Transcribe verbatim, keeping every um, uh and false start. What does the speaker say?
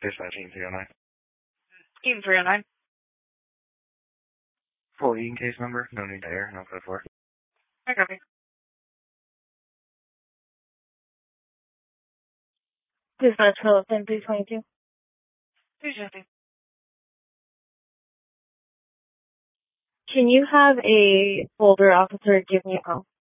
Dispatch team three oh nine. Team three oh nine. Full Eaton case number, no need to air, no code four. I copy. Dispatch Phillips, three twenty-two. two fifty. Can you have a older officer give me a call?